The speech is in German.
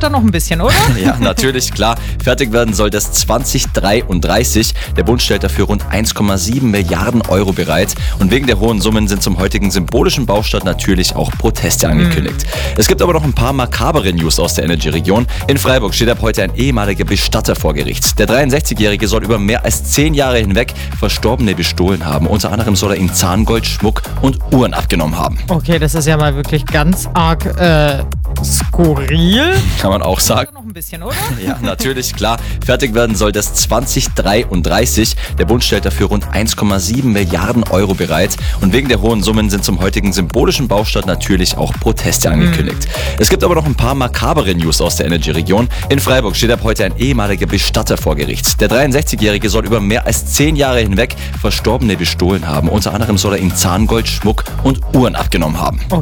doch noch ein bisschen, oder? Ja, natürlich, klar. Fertig werden soll das 2033. Der Bund stellt dafür rund 1,7 Milliarden Euro bereit. Und wegen der hohen Summen sind zum heutigen symbolischen Baustart natürlich auch Proteste angekündigt. Es gibt aber noch ein paar makabere News aus der Energy-Region. In Freiburg steht ab heute ein ehemaliger Bestatter vor Gericht. Der 63-Jährige soll über mehr als 10 Jahre hinweg Verstorbene bestohlen haben. Unter anderem soll er ihnen Zahngold, Schmuck und Uhren abgenommen haben. Okay, das ist ja mal wirklich ganz arg skurril. Kann man auch sagen. Noch ein bisschen, oder? Ja, natürlich, klar. Fertig werden soll das 2033. Der Bund stellt dafür rund 1,7 Milliarden Euro bereit. Und wegen der hohen Summen sind zum heutigen symbolischen Baustart natürlich auch Proteste angekündigt. Es gibt aber noch ein paar makabere News aus der Energy-Region. In Freiburg steht ab heute ein ehemaliger Bestatter vor Gericht. Der 63-Jährige soll über mehr als 10 Jahre hinweg Verstorbene bestohlen haben. Unter anderem soll er ihnen Zahngold, Schmuck und Uhren abgenommen haben.